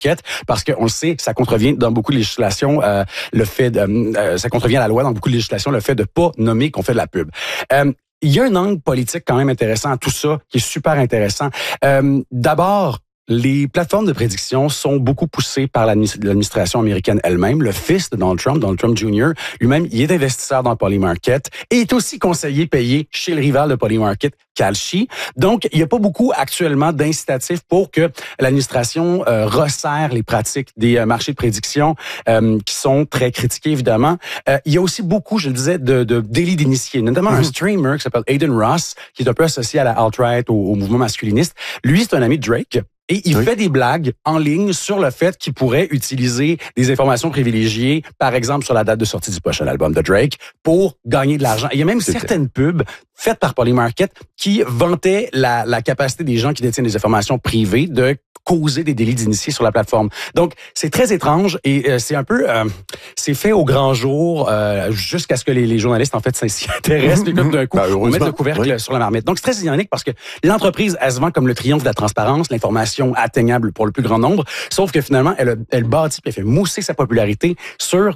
Market, parce qu'on le sait, ça contrevient dans beaucoup de législations, ça contrevient à la loi dans beaucoup de législations, le fait de pas nommer qu'on fait de la pub. Il y a un angle politique quand même intéressant à tout ça, qui est super intéressant. D'abord, les plateformes de prédiction sont beaucoup poussées par l'administration américaine elle-même. Le fils de Donald Trump Jr., lui-même, il est investisseur dans Polymarket et est aussi conseiller payé chez le rival de Polymarket, Kalshi. Donc, il n'y a pas beaucoup actuellement d'incitatifs pour que l'administration resserre les pratiques des marchés de prédiction qui sont très critiqués, évidemment. Il y a aussi beaucoup, je le disais, de délits d'initiés, notamment un streamer qui s'appelle Aiden Ross, qui est un peu associé à la alt-right, au mouvement masculiniste. Lui, c'est un ami de Drake. Et il fait des blagues en ligne sur le fait qu'il pourrait utiliser des informations privilégiées, par exemple sur la date de sortie du prochain album de Drake, pour gagner de l'argent. Il y a même certaines pubs faites par Polymarket qui vantaient la capacité des gens qui détiennent des informations privées de causer des délits d'initiés sur la plateforme. Donc, c'est très étrange et c'est un peu... c'est fait au grand jour jusqu'à ce que les journalistes, en fait, s'y intéressent. Et comme d'un coup, on met le couvercle sur la marmite. Donc, c'est très ironique parce que l'entreprise, elle se vend comme le triomphe de la transparence, l'information atteignable pour le plus grand nombre, sauf que finalement, elle bâtit et elle fait mousser sa popularité sur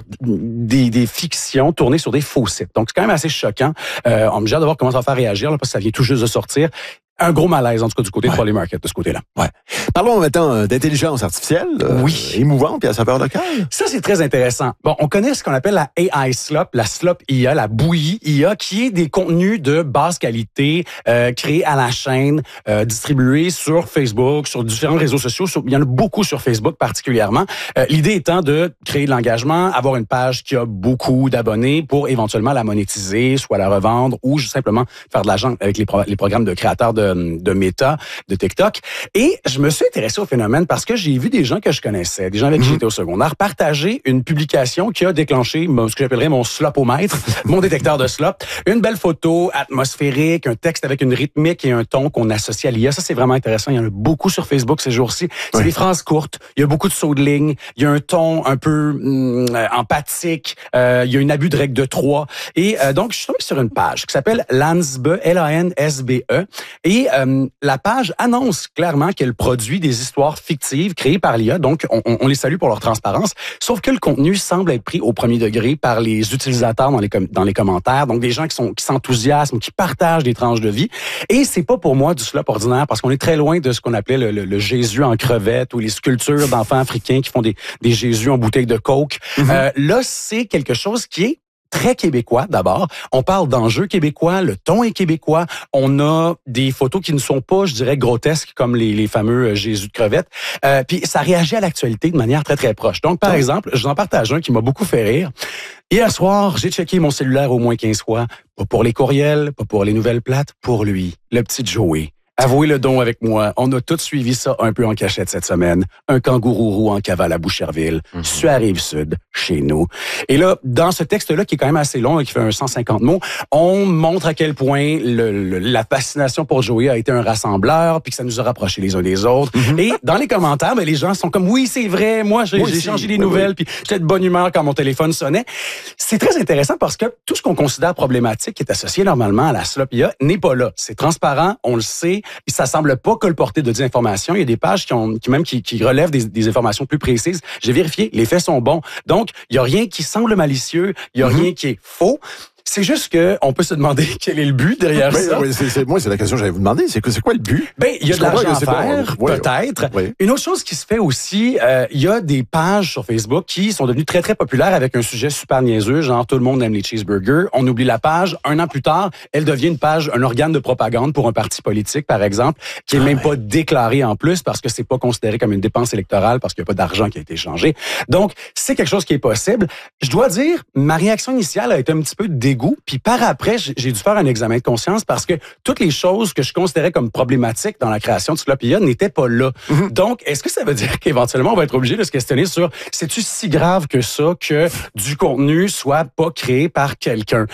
des fictions tournées sur des faux sites. Donc, c'est quand même assez choquant. On me gère de voir comment ça va faire réagir, là, parce que ça vient tout juste de sortir. Un gros malaise, en tout cas, du côté de Polymarket, de ce côté-là. Ouais. Parlons maintenant d'intelligence artificielle. Émouvante puis à saveur locale. Ça, c'est très intéressant. Bon, on connaît ce qu'on appelle la AI slop, la slop IA, la bouillie IA, qui est des contenus de basse qualité créés à la chaîne, distribués sur Facebook, sur différents réseaux sociaux. Il y en a beaucoup sur Facebook particulièrement. L'idée étant de créer de l'engagement, avoir une page qui a beaucoup d'abonnés pour éventuellement la monétiser, soit la revendre ou juste simplement faire de l'argent avec les programmes de créateurs de Meta, de TikTok. Et je me suis intéressé au phénomène parce que j'ai vu des gens que je connaissais, des gens avec qui j'étais au secondaire, partager une publication qui a déclenché ce que j'appellerais mon slopomètre, mon détecteur de slop. Une belle photo atmosphérique, un texte avec une rythmique et un ton qu'on associe à l'IA. Ça, c'est vraiment intéressant. Il y en a beaucoup sur Facebook ces jours-ci. C'est des phrases courtes. Il y a beaucoup de sauts de ligne. Il y a un ton un peu empathique. Il y a un abus de règle de 3. Et donc, je suis tombé sur une page qui s'appelle Lansbe, L-A-N-S-B-E. Et la page annonce clairement qu'elle produit des histoires fictives créées par l'IA. Donc, on les salue pour leur transparence. Sauf que le contenu semble être pris au premier degré par les utilisateurs dans les commentaires. Donc, des gens qui s'enthousiasment, qui partagent des tranches de vie. Et c'est pas pour moi du slop ordinaire parce qu'on est très loin de ce qu'on appelait le Jésus en crevette ou les sculptures d'enfants africains qui font des Jésus en bouteille de coke. Là, c'est quelque chose qui est très québécois d'abord. On parle d'enjeux québécois, le ton est québécois. On a des photos qui ne sont pas, je dirais, grotesques comme les fameux Jésus de crevettes. Puis ça réagit à l'actualité de manière très, très proche. Donc, par exemple, je vous en partage un qui m'a beaucoup fait rire. Hier soir, j'ai checké mon cellulaire au moins 15 fois. Pas pour les courriels, pas pour les nouvelles plates, pour lui, le petit Joey. Avouez-le donc avec moi, on a tous suivi ça un peu en cachette cette semaine. Un kangourou roux en cavale à Boucherville, sur la Rive-Sud, chez nous. Et là, dans ce texte-là, qui est quand même assez long, qui fait 150 mots, on montre à quel point la fascination pour Joey a été un rassembleur, puis que ça nous a rapprochés les uns des autres. Et dans les commentaires, les gens sont comme, oui, c'est vrai, moi, j'ai changé les nouvelles, puis j'étais de bonne humeur quand mon téléphone sonnait. C'est très intéressant parce que tout ce qu'on considère problématique, qui est associé normalement à la slop IA, n'est pas là. C'est transparent, on le sait. Ça semble pas colporter de désinformation. Il y a des pages qui relèvent des informations plus précises. J'ai vérifié, les faits sont bons. Donc, il y a rien qui semble malicieux, il y a rien qui est faux. C'est juste que on peut se demander quel est le but derrière ça. Oui, moi, c'est la question que j'allais vous demander. C'est quoi le but? Il y a de l'argent à faire, peut-être. Oui. Une autre chose qui se fait aussi, il y a des pages sur Facebook qui sont devenues très, très populaires avec un sujet super niaiseux, genre tout le monde aime les cheeseburgers. On oublie la page. Un an plus tard, elle devient une page, un organe de propagande pour un parti politique, par exemple, qui est même pas déclaré en plus parce que c'est pas considéré comme une dépense électorale parce qu'il n'y a pas d'argent qui a été échangé. Donc, c'est quelque chose qui est possible. Je dois dire, ma réaction initiale a été un petit peu dégoût. Puis par après, j'ai dû faire un examen de conscience parce que toutes les choses que je considérais comme problématiques dans la création de Slop IA n'étaient pas là. Donc, est-ce que ça veut dire qu'éventuellement, on va être obligé de se questionner sur c'est-tu si grave que ça que du contenu soit pas créé par quelqu'un?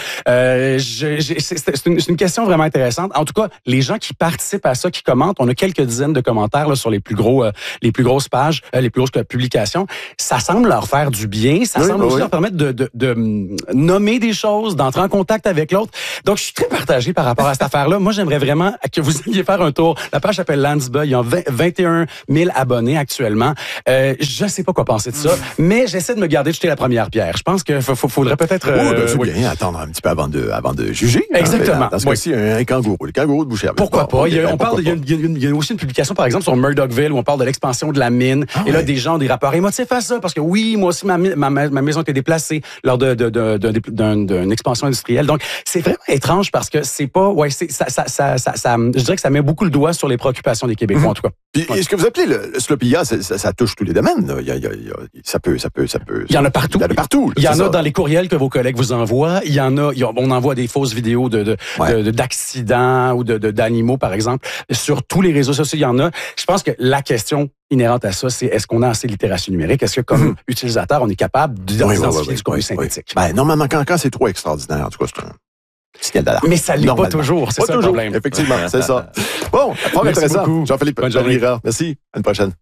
C'est une question vraiment intéressante. En tout cas, les gens qui participent à ça, qui commentent, on a quelques dizaines de commentaires là, sur les plus grosses pages, les plus grosses publications. Ça semble leur faire du bien. Ça semble aussi leur permettre de nommer des choses, rentrer en contact avec l'autre. Donc, je suis très partagé par rapport à cette affaire-là. Moi, j'aimerais vraiment que vous alliez faire un tour. La page s'appelle Landsbud. Ils ont 21 000 abonnés actuellement. Je sais pas quoi penser de ça, mais j'essaie de me garder de jeter la première pierre. Je pense qu'il faudrait peut-être... c'est bien attendre un petit peu avant de juger. Exactement. Dans ce cas-ci, un kangourou. Le kangourou de Boucherville. Pourquoi pas? Il y a aussi une publication, par exemple, sur Murdochville où on parle de l'expansion de la mine. Et là, des gens ont des rapports émotifs à ça parce que oui, moi aussi, ma maison a été déplacée lors d'une expansion industrielle. Donc, c'est vraiment étrange parce que c'est pas... je dirais que ça met beaucoup le doigt sur les préoccupations des Québécois, en tout cas. Puis, ce que vous appelez le sloppy, ça touche tous les domaines. Là. Ça peut. Il y en a partout. Il y en a partout. Il y en a dans les courriels que vos collègues vous envoient. Il y en a, on envoie des fausses vidéos d'accidents ou d'animaux, par exemple. Sur tous les réseaux sociaux, il y en a. Je pense que la question inhérente à ça, c'est est-ce qu'on a assez de littératie numérique? Est-ce que, comme utilisateur, on est capable d'identifier du contenu synthétique? Ben, normalement, quand c'est trop extraordinaire, en tout cas, c'est un signal d'alarme. Mais ça l'est pas toujours, c'est ça le problème. Effectivement, c'est ça. Bon, fort intéressant. Beaucoup. Jean-Philippe Jalira, merci. À une prochaine.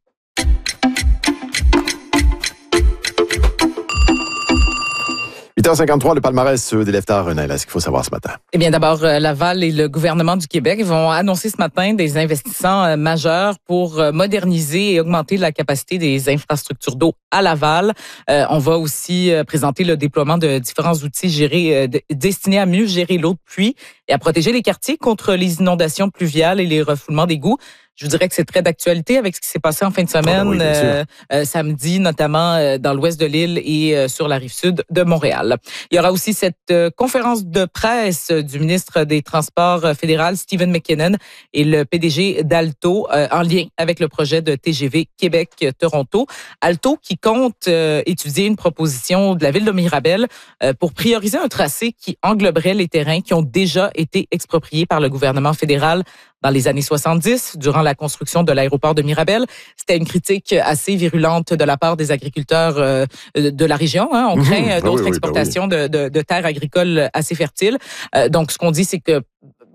« 8h53, le palmarès des lève-tard, René, ce qu'il faut savoir ce matin. Eh bien, d'abord, Laval et le gouvernement du Québec vont annoncer ce matin des investissements majeurs pour moderniser et augmenter la capacité des infrastructures d'eau à Laval. On va aussi présenter le déploiement de différents outils destinés à mieux gérer l'eau de pluie et à protéger les quartiers contre les inondations pluviales et les refoulements d'égouts. Je vous dirais que c'est très d'actualité avec ce qui s'est passé en fin de semaine, samedi, notamment dans l'ouest de l'île et sur la rive sud de Montréal. Il y aura aussi cette conférence de presse du ministre des Transports fédéral, Stephen McKinnon, et le PDG d'Alto en lien avec le projet de TGV Québec-Toronto. Alto qui compte étudier une proposition de la ville de Mirabel pour prioriser un tracé qui engloberait les terrains qui ont déjà été expropriés par le gouvernement fédéral dans les années 70, durant la construction de l'aéroport de Mirabel. C'était une critique assez virulente de la part des agriculteurs de la région. On craint d'autres exportations de terres agricoles assez fertiles. Donc, ce qu'on dit, c'est que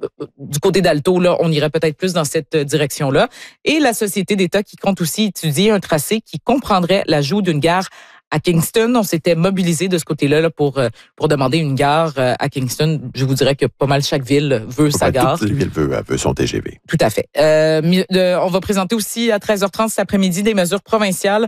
du côté d'Alto, là, on irait peut-être plus dans cette direction-là. Et la Société d'État qui compte aussi étudier un tracé qui comprendrait l'ajout d'une gare à Kingston. On s'était mobilisé de ce côté-là là, pour demander une gare à Kingston. Je vous dirais que pas mal chaque ville veut sa gare. Toute ville veut son TGV. Tout à fait. On va présenter aussi à 13h30 cet après-midi des mesures provinciales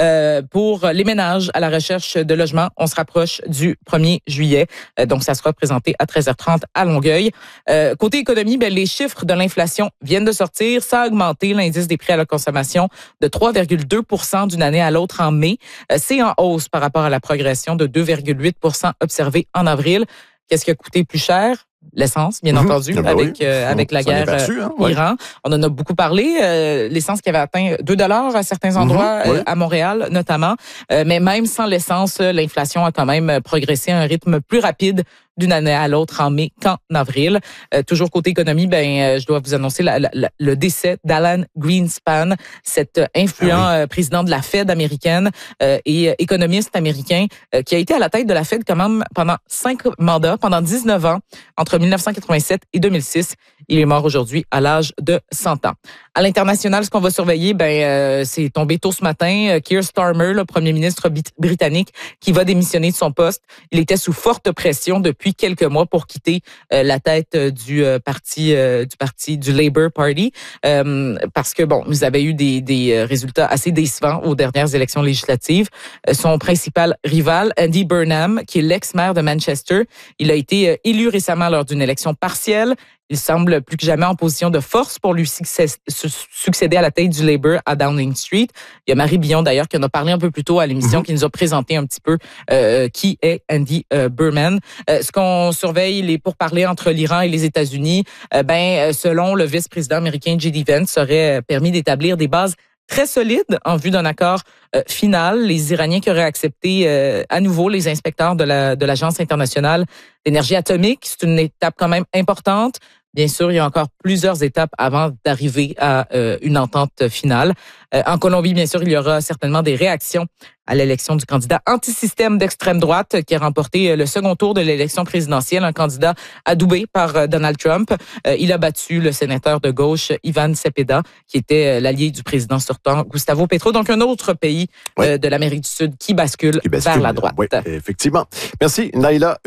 pour les ménages à la recherche de logement. On se rapproche du 1er juillet. Donc, ça sera présenté à 13h30 à Longueuil. Côté économie, les chiffres de l'inflation viennent de sortir. Ça a augmenté l'indice des prix à la consommation de 3,2 % d'une année à l'autre en mai. C'est en hausse par rapport à la progression de 2,8 % observée en avril. Qu'est-ce qui a coûté plus cher? L'essence, bien entendu, avec la guerre Iran. On en a beaucoup parlé. L'essence qui avait atteint 2 $ à certains endroits, à Montréal notamment. Mais même sans l'essence, l'inflation a quand même progressé à un rythme plus rapide d'une année à l'autre en mai qu'en avril. Toujours côté économie, je dois vous annoncer le décès d'Alan Greenspan, cet influent président de la Fed américaine et économiste américain qui a été à la tête de la Fed quand même pendant 5 mandats, pendant 19 ans, entre 1987 et 2006. Il est mort aujourd'hui à l'âge de 100 ans. À l'international, ce qu'on va surveiller, c'est tombé tôt ce matin. Keir Starmer, le premier ministre britannique, qui va démissionner de son poste. Il était sous forte pression depuis quelques mois pour quitter la tête du Labour Party, parce que vous avez eu des résultats assez décevants aux dernières élections législatives. Son principal rival, Andy Burnham, qui est l'ex-maire de Manchester, il a été élu récemment lors d'une élection partielle. Il semble plus que jamais en position de force pour lui succéder à la tête du Labour à Downing Street. Il y a Marie Billon, d'ailleurs, qui en a parlé un peu plus tôt à l'émission, qui nous a présenté un petit peu qui est Andy Burnham. Ce qu'on surveille, les pourparlers entre l'Iran et les États-Unis, selon le vice-président américain J.D. Vance, serait permis d'établir des bases très solides en vue d'un accord final. Les Iraniens qui auraient accepté à nouveau les inspecteurs de l'Agence internationale d'énergie atomique, c'est une étape quand même importante. Bien sûr, il y a encore plusieurs étapes avant d'arriver à une entente finale. En Colombie, bien sûr, il y aura certainement des réactions à l'élection du candidat anti-système d'extrême droite qui a remporté le second tour de l'élection présidentielle, un candidat adoubé par Donald Trump. Il a battu le sénateur de gauche Ivan Cepeda, qui était l'allié du président sortant Gustavo Petro. Donc, un autre pays de l'Amérique du Sud qui bascule vers la droite. Oui, effectivement. Merci, Naïla.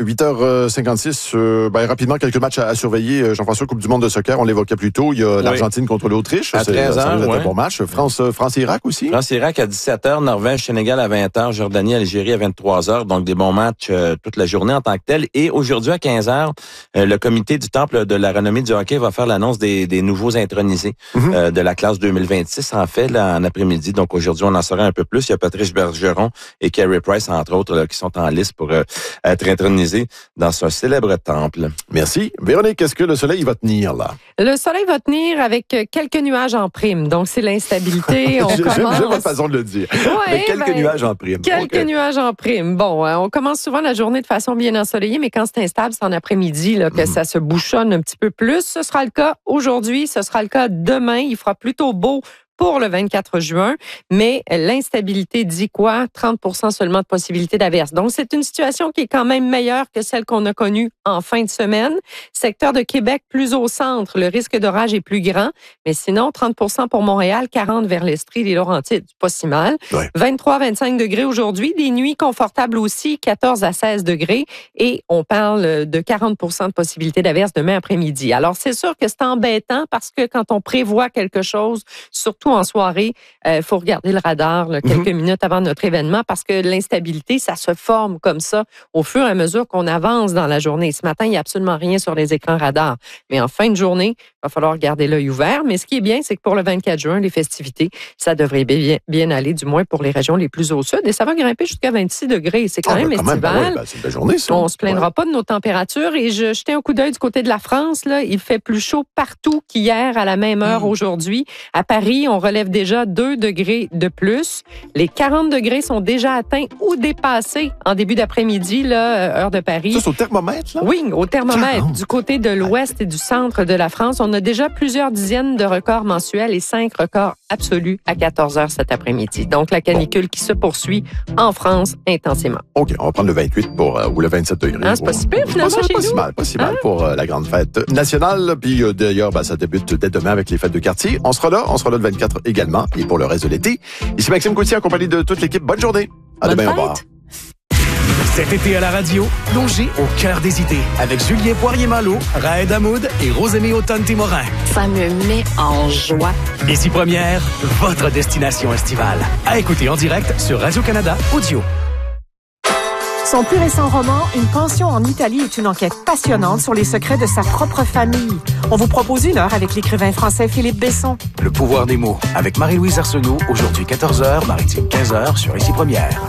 8h56. Rapidement, quelques matchs à surveiller. Jean-François, Coupe du monde de soccer, on l'évoquait plus tôt. Il y a l'Argentine contre l'Autriche. À 13h, c'est un bon match. France-Irak aussi. France-Irak à 17h, Norvège-Sénégal à 20h, Jordanie-Algérie à 23h. Donc, des bons matchs toute la journée en tant que tel. Et aujourd'hui, à 15h, le comité du Temple de la renommée du hockey va faire l'annonce des nouveaux intronisés de la classe 2026, en fait, là, en après-midi. Donc, aujourd'hui, on en saura un peu plus. Il y a Patrice Bergeron et Carey Price, entre autres, là, qui sont en liste pour être intronisés dans ce célèbre temple. Merci. Véronique, est-ce que le soleil va tenir, là? Le soleil va tenir avec quelques nuages en prime. Donc, c'est l'instabilité. J'aime votre façon de le dire. Ouais, avec quelques nuages en prime. Quelques nuages en prime. Bon, on commence souvent la journée de façon bien ensoleillée, mais quand c'est instable, c'est en après-midi là, que ça se bouchonne un petit peu plus. Ce sera le cas aujourd'hui, ce sera le cas demain. Il fera plutôt beau pour le 24 juin, mais l'instabilité dit quoi? 30% seulement de possibilité d'averse. Donc, c'est une situation qui est quand même meilleure que celle qu'on a connue en fin de semaine. Secteur de Québec, plus au centre, le risque d'orage est plus grand, mais sinon, 30% pour Montréal, 40% vers l'Estrie, les Laurentides, pas si mal. Ouais. 23-25 degrés aujourd'hui, des nuits confortables aussi, 14 à 16 degrés, et on parle de 40% de possibilité d'averse demain après-midi. Alors, c'est sûr que c'est embêtant parce que quand on prévoit quelque chose, surtout en soirée, faut regarder le radar là, quelques minutes avant notre événement parce que l'instabilité, ça se forme comme ça au fur et à mesure qu'on avance dans la journée. Ce matin, il n'y a absolument rien sur les écrans radars. Mais en fin de journée, il va falloir garder l'œil ouvert. Mais ce qui est bien, c'est que pour le 24 juin, les festivités, ça devrait bien aller, du moins pour les régions les plus au sud. Et ça va grimper jusqu'à 26 degrés. C'est quand même estival. C'est une belle journée, ça. On ne se plaindra pas de nos températures. Et je jetais un coup d'œil du côté de la France. Là, il fait plus chaud partout qu'hier à la même heure aujourd'hui. À Paris, on relève déjà 2 degrés de plus. Les 40 degrés sont déjà atteints ou dépassés en début d'après-midi, là, heure de Paris. Ça, c'est au thermomètre, là? Oui, au thermomètre. Du côté de l'ouest et du centre de la France, on a déjà plusieurs dizaines de records mensuels et 5 records absolus à 14 heures cet après-midi. Donc, la canicule qui se poursuit en France intensément. OK, on va prendre le 28 ou le 27 degrés. Ah, c'est pas si pire, finalement, chez nous. Pas si mal pour la grande fête nationale. Puis d'ailleurs, ça débute dès demain avec les fêtes de quartier. On sera là le 24 également et pour le reste de l'été. Ici Maxime Coutier en compagnie de toute l'équipe. Bonne journée. À demain, au revoir. Cet été à la radio, plongez au cœur des idées avec Julien Poirier-Malo, Raed Hamoud et Rosemée Automne-Timorin. Ça me met en joie. Ici Première, votre destination estivale. À écouter en direct sur Radio-Canada Audio. Son plus récent roman, Une pension en Italie, est une enquête passionnante sur les secrets de sa propre famille. On vous propose 1 heure avec l'écrivain français Philippe Besson. Le pouvoir des mots avec Marie-Louise Arsenault, aujourd'hui 14h, Maritime 15h sur Ici Première.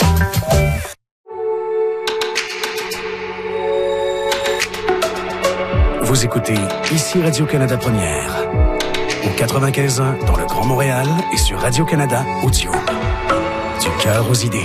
Vous écoutez Ici Radio-Canada Première. Au 95.1 dans le Grand Montréal et sur Radio-Canada Audio. Du cœur aux idées.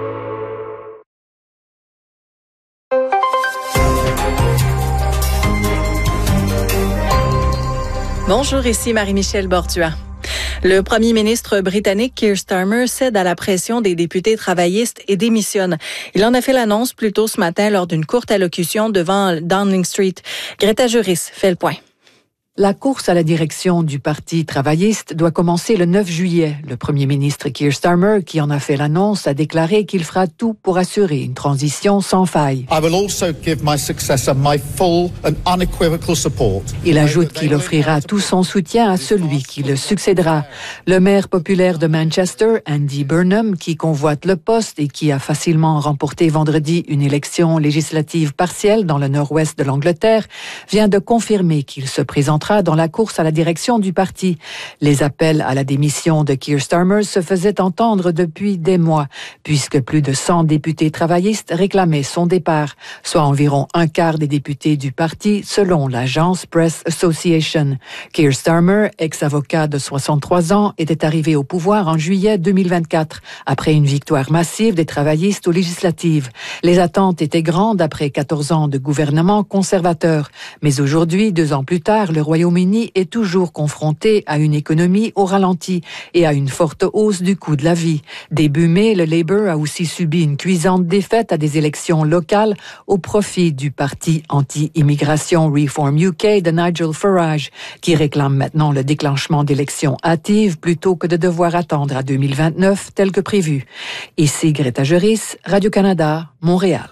Bonjour, ici Marie-Michèle Borduas. Le premier ministre britannique Keir Starmer cède à la pression des députés travaillistes et démissionne. Il en a fait l'annonce plus tôt ce matin lors d'une courte allocution devant Downing Street. Greta Juris fait le point. La course à la direction du Parti travailliste doit commencer le 9 juillet. Le premier ministre Keir Starmer, qui en a fait l'annonce, a déclaré qu'il fera tout pour assurer une transition sans faille. Il ajoute qu'il offrira tout son soutien à celui qui le succédera. Le maire populaire de Manchester, Andy Burnham, qui convoite le poste et qui a facilement remporté vendredi une élection législative partielle dans le nord-ouest de l'Angleterre, vient de confirmer qu'il se présentera dans la course à la direction du parti. Les appels à la démission de Keir Starmer se faisaient entendre depuis des mois, puisque plus de 100 députés travaillistes réclamaient son départ, soit environ un quart des députés du parti, selon l'agence Press Association. Keir Starmer, ex-avocat de 63 ans, était arrivé au pouvoir en juillet 2024, après une victoire massive des travaillistes aux législatives. Les attentes étaient grandes après 14 ans de gouvernement conservateur. Mais aujourd'hui, 2 ans plus tard, le Royaume-Uni Royaume-Uni est toujours confronté à une économie au ralenti et à une forte hausse du coût de la vie. Début mai, le Labour a aussi subi une cuisante défaite à des élections locales au profit du parti anti-immigration Reform UK de Nigel Farage, qui réclame maintenant le déclenchement d'élections hâtives plutôt que de devoir attendre à 2029 tel que prévu. Ici Greta Geris, Radio-Canada, Montréal.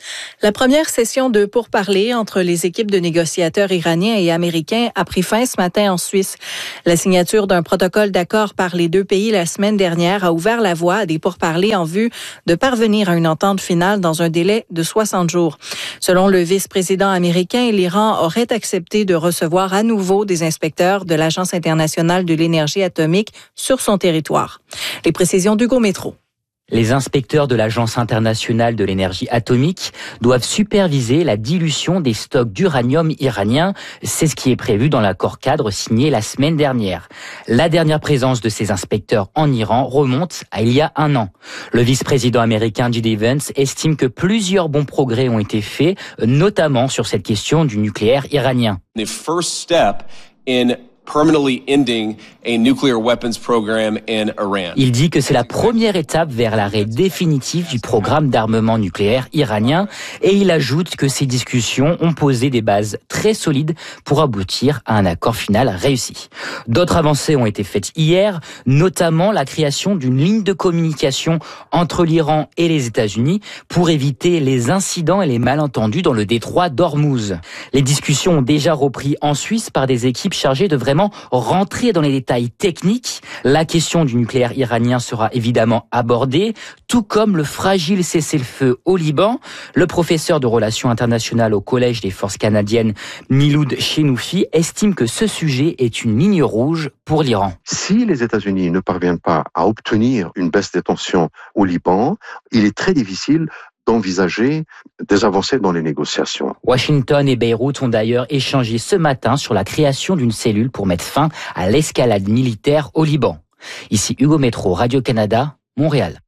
La première session de pourparlers entre les équipes de négociateurs iraniens et américains a pris fin ce matin en Suisse. La signature d'un protocole d'accord par les deux pays la semaine dernière a ouvert la voie à des pourparlers en vue de parvenir à une entente finale dans un délai de 60 jours. Selon le vice-président américain, l'Iran aurait accepté de recevoir à nouveau des inspecteurs de l'Agence internationale de l'énergie atomique sur son territoire. Les précisions d'Hugo Métro. Les inspecteurs de l'Agence internationale de l'énergie atomique doivent superviser la dilution des stocks d'uranium iranien. C'est ce qui est prévu dans l'accord cadre signé la semaine dernière. La dernière présence de ces inspecteurs en Iran remonte à il y a 1 an. Le vice-président américain J.D. Vance estime que plusieurs bons progrès ont été faits, notamment sur cette question du nucléaire iranien. The first step in permanently ending a nuclear weapons program in Iran. Il dit que c'est la première étape vers l'arrêt définitif du programme d'armement nucléaire iranien et il ajoute que ces discussions ont posé des bases très solides pour aboutir à un accord final réussi. D'autres avancées ont été faites hier, notamment la création d'une ligne de communication entre l'Iran et les États-Unis pour éviter les incidents et les malentendus dans le détroit d'Ormuz. Les discussions ont déjà repris en Suisse par des équipes chargées de vraiment rentrer dans les détails techniques. La question du nucléaire iranien sera évidemment abordée, tout comme le fragile cessez-le-feu au Liban. Le professeur de relations internationales au Collège des forces canadiennes, Miloud Chenoufi, estime que ce sujet est une ligne rouge pour l'Iran. Si les États-Unis ne parviennent pas à obtenir une baisse des tensions au Liban, il est très difficile d'envisager des avancées dans les négociations. Washington et Beyrouth ont d'ailleurs échangé ce matin sur la création d'une cellule pour mettre fin à l'escalade militaire au Liban. Ici Hugo Métro, Radio-Canada, Montréal.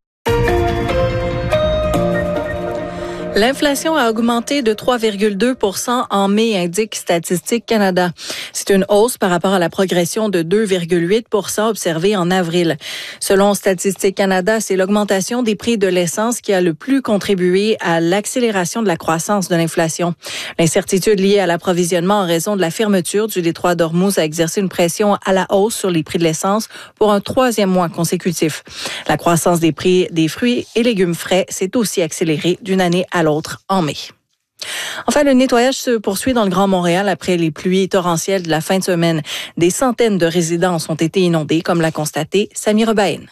L'inflation a augmenté de 3,2% en mai, indique Statistique Canada. C'est une hausse par rapport à la progression de 2,8% observée en avril. Selon Statistique Canada, c'est l'augmentation des prix de l'essence qui a le plus contribué à l'accélération de la croissance de l'inflation. L'incertitude liée à l'approvisionnement en raison de la fermeture du détroit d'Ormuz a exercé une pression à la hausse sur les prix de l'essence pour un 3e mois consécutif. La croissance des prix des fruits et légumes frais s'est aussi accélérée d'une année à l'autre en mai. Enfin, le nettoyage se poursuit dans le Grand Montréal après les pluies torrentielles de la fin de semaine. Des centaines de résidences ont été inondées, comme l'a constaté Samy Rebaïne.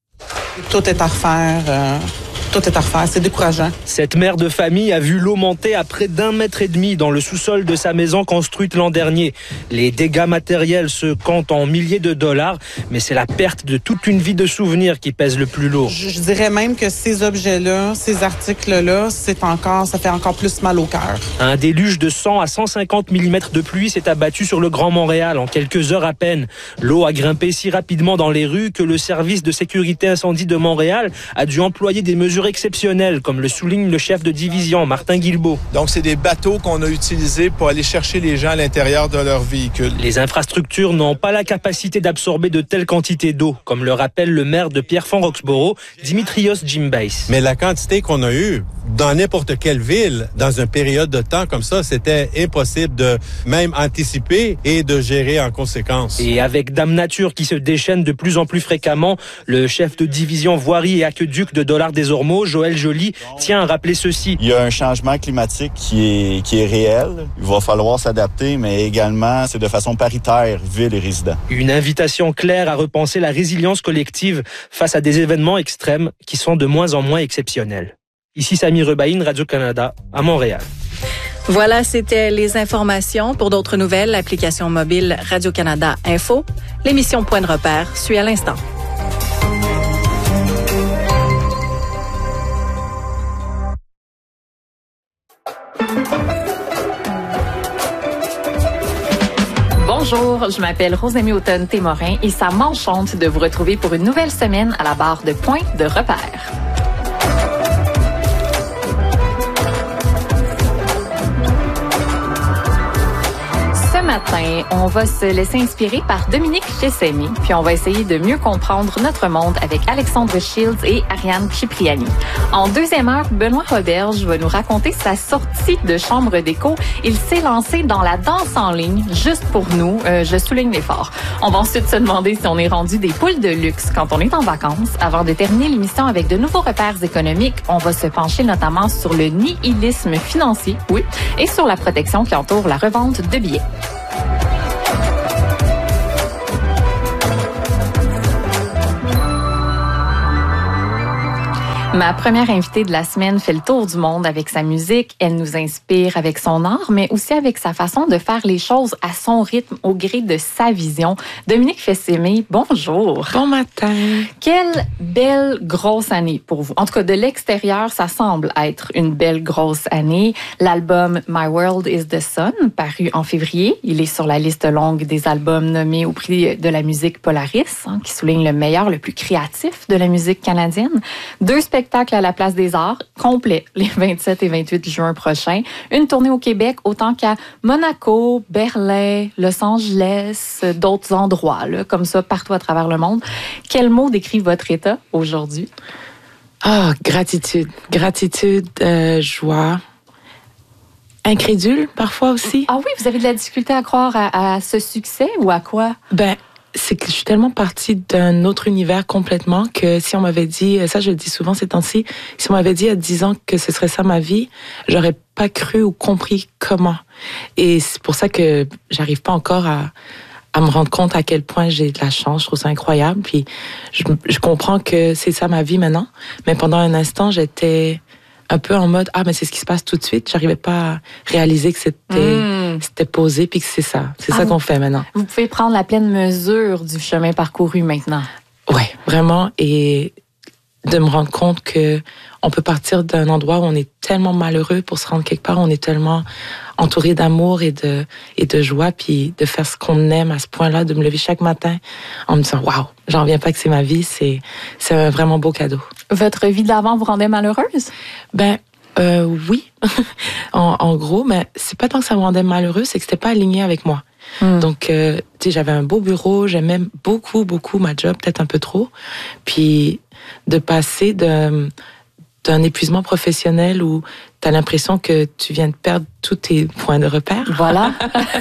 Tout est à refaire. Tout est à refaire, c'est décourageant. Cette mère de famille a vu l'eau monter à près d'1,5 mètre dans le sous-sol de sa maison construite l'an dernier. Les dégâts matériels se comptent en milliers de dollars, mais c'est la perte de toute une vie de souvenirs qui pèse le plus lourd. Je dirais même que ces objets-là, ces articles-là, ça fait encore plus mal au cœur. Un déluge de 100 à 150 mm de pluie s'est abattu sur le Grand Montréal en quelques heures à peine. L'eau a grimpé si rapidement dans les rues que le service de sécurité incendie de Montréal a dû employer des mesures exceptionnelles, comme le souligne le chef de division, Martin Guilbeault. Donc, c'est des bateaux qu'on a utilisés pour aller chercher les gens à l'intérieur de leur véhicule. Les infrastructures n'ont pas la capacité d'absorber de telles quantités d'eau, comme le rappelle le maire de Pierrefonds-Roxboro, Dimitrios Gimbais. Mais la quantité qu'on a eue, dans n'importe quelle ville, dans une période de temps comme ça, c'était impossible de même anticiper et de gérer en conséquence. Et avec Dame Nature qui se déchaîne de plus en plus fréquemment, le chef de division voirie et aqueduc de Dollard des Ormeaux, Joël Joly, tient à rappeler ceci. Il y a un changement climatique qui est réel. Il va falloir s'adapter, mais également, c'est de façon paritaire, ville et résidents. Une invitation claire à repenser la résilience collective face à des événements extrêmes qui sont de moins en moins exceptionnels. Ici Samy Rebaïne, Radio-Canada, à Montréal. Voilà, c'était les informations. Pour d'autres nouvelles, l'application mobile Radio-Canada Info. L'émission Point de repère suit à l'instant. Bonjour, je m'appelle Rosemée Automne-Témorin et ça m'enchante de vous retrouver pour une nouvelle semaine à la barre de Point de repère. Ce Ce matin, on va se laisser inspirer par Dominique Fils-Aimé, puis on va essayer de mieux comprendre notre monde avec Alexandre Shields et Ariane Cipriani. En deuxième heure, Benoît Roberge va nous raconter sa sortie de chambre d'écho. Il s'est lancé dans la danse en ligne, juste pour nous. Je souligne l'effort. On va ensuite se demander si on est rendu des poules de luxe quand on est en vacances. Avant de terminer l'émission avec de nouveaux repères économiques, on va se pencher notamment sur le nihilisme financier, oui, et sur la protection qui entoure la revente de billets. Ma première invitée de la semaine fait le tour du monde avec sa musique. Elle nous inspire avec son art, mais aussi avec sa façon de faire les choses à son rythme, au gré de sa vision. Dominique Fils-Aimé, bonjour. Bon matin. Quelle belle grosse année pour vous. En tout cas, de l'extérieur, ça semble être une belle grosse année. L'album My World is the Sun, paru en février. Il est sur la liste longue des albums nommés au prix de la musique Polaris, qui souligne le meilleur, le plus créatif de la musique canadienne. 2 spectacles à la Place des Arts, complet les 27 et 28 juin prochains. Une tournée au Québec, autant qu'à Monaco, Berlin, Los Angeles, d'autres endroits, là, comme ça, partout à travers le monde. Quel mot décrit votre état aujourd'hui? Gratitude. Gratitude, joie. Incrédule, parfois aussi. Ah oui, vous avez de la difficulté à croire à ce succès ou à quoi? C'est que je suis tellement partie d'un autre univers complètement que si on m'avait dit, ça je le dis souvent ces temps-ci, si on m'avait dit à 10 ans que ce serait ça ma vie, j'aurais pas cru ou compris comment. Et c'est pour ça que j'arrive pas encore à me rendre compte à quel point j'ai de la chance. Je trouve ça incroyable. Puis je comprends que c'est ça ma vie maintenant. Mais pendant un instant, j'étais un peu en mode, mais c'est ce qui se passe tout de suite. J'arrivais pas à réaliser que c'était posé puis que c'est ça. C'est ça qu'on fait maintenant. Vous pouvez prendre la pleine mesure du chemin parcouru maintenant. Ouais, vraiment. Et de me rendre compte que on peut partir d'un endroit où on est tellement malheureux pour se rendre quelque part, on est tellement entouré d'amour et de joie, puis de faire ce qu'on aime à ce point-là, de me lever chaque matin en me disant « Waouh, j'en reviens pas que c'est ma vie », c'est un vraiment beau cadeau. Votre vie d'avant vous rendait malheureuse? Oui, en gros, mais c'est pas tant que ça me rendait malheureuse, c'est que c'était pas aligné avec moi. Donc, tu sais, j'avais un beau bureau, j'aimais beaucoup ma job, peut-être un peu trop. Puis, de passer d'un épuisement professionnel où tu as l'impression que tu viens de perdre tous tes points de repère. Voilà.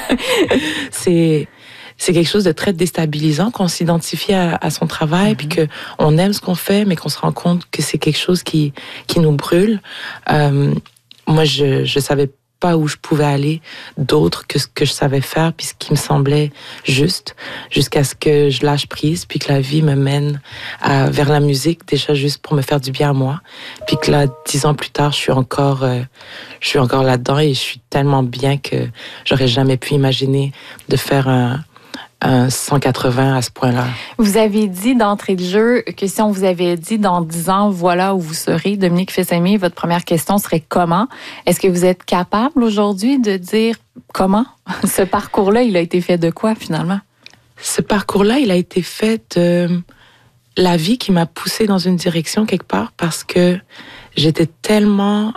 C'est quelque chose de très déstabilisant qu'on s'identifie à son travail, puis qu'on aime ce qu'on fait, mais qu'on se rend compte que c'est quelque chose qui nous brûle. Moi, je savais pas où je pouvais aller d'autre que ce que je savais faire, puis ce qui me semblait juste, jusqu'à ce que je lâche prise, puis que la vie me mène vers la musique, déjà juste pour me faire du bien à moi. Puis que là, 10 ans plus tard, je suis encore là-dedans et je suis tellement bien que j'aurais jamais pu imaginer de faire un 180 à ce point-là. Vous avez dit d'entrée de jeu que si on vous avait dit dans 10 ans, voilà où vous serez, Dominique Fils-Aimé, votre première question serait comment? Est-ce que vous êtes capable aujourd'hui de dire comment? Ce parcours-là, il a été fait de quoi finalement? Ce parcours-là, il a été fait de la vie qui m'a poussée dans une direction quelque part parce que j'étais tellement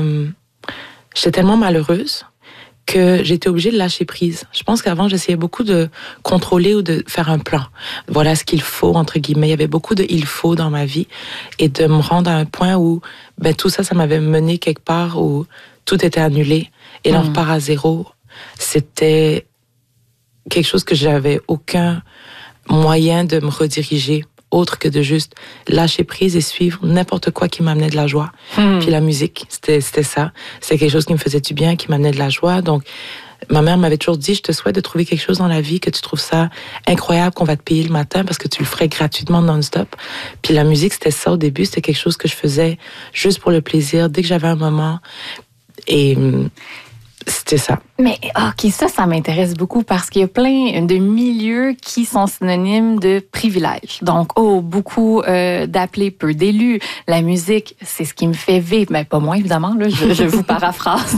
malheureuse que j'étais obligée de lâcher prise. Je pense qu'avant, j'essayais beaucoup de contrôler ou de faire un plan. Voilà ce qu'il faut, entre guillemets. Il y avait beaucoup de « il faut » dans ma vie et de me rendre à un point où tout ça m'avait mené quelque part où tout était annulé et là, on repart à zéro. C'était quelque chose que j'avais aucun moyen de me rediriger autre que de juste lâcher prise et suivre n'importe quoi qui m'amenait de la joie. Puis la musique, c'était ça. C'était quelque chose qui me faisait du bien, qui m'amenait de la joie. Donc, ma mère m'avait toujours dit, je te souhaite de trouver quelque chose dans la vie que tu trouves ça incroyable, qu'on va te payer le matin parce que tu le ferais gratuitement non-stop. Puis la musique, c'était ça au début. C'était quelque chose que je faisais juste pour le plaisir, dès que j'avais un moment. Et c'était ça. Mais OK, ça m'intéresse beaucoup parce qu'il y a plein de milieux qui sont synonymes de privilèges. Donc, beaucoup d'appelés, peu d'élus. La musique, c'est ce qui me fait vivre. Mais pas moi, évidemment. Là, je vous paraphrase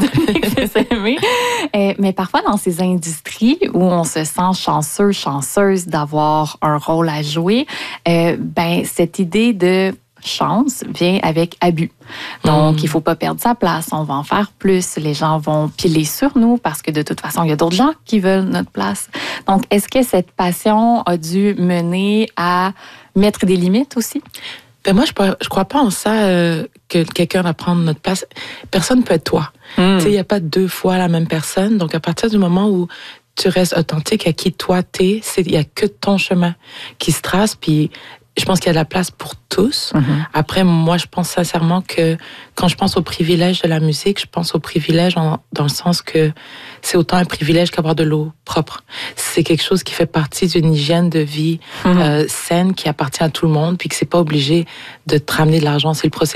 mais parfois, dans ces industries où on se sent chanceuse d'avoir un rôle à jouer, cette idée de chance vient avec abus. Donc, il faut pas perdre sa place. On va en faire plus. Les gens vont piler sur nous parce que de toute façon, il y a d'autres gens qui veulent notre place. Donc, est-ce que cette passion a dû mener à mettre des limites aussi? Ben moi, je crois pas en ça que quelqu'un va prendre notre place. Personne peut être toi. Tu sais, il y a pas 2 fois la même personne. Donc, à partir du moment où tu restes authentique à qui toi t'es, il y a que ton chemin qui se trace. Puis, je pense qu'il y a de la place pour tous. Après, moi, je pense sincèrement que quand je pense au privilège de la musique, je pense au privilège dans le sens que c'est autant un privilège qu'avoir de l'eau propre. C'est quelque chose qui fait partie d'une hygiène de vie saine qui appartient à tout le monde, puis que c'est pas obligé de te ramener de l'argent. C'est le processus